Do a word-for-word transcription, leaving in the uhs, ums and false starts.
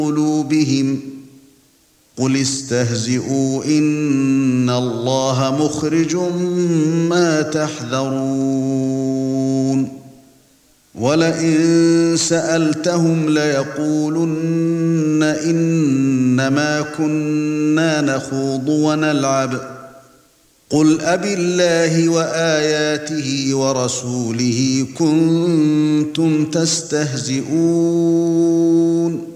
قلوبهم قل استهزئوا إن الله مخرج ما تحذرون ولئن سألتهم ليقولن إنما كنا نخوض ونلعب قل أبالله وآياته ورسوله كنتم تستهزئون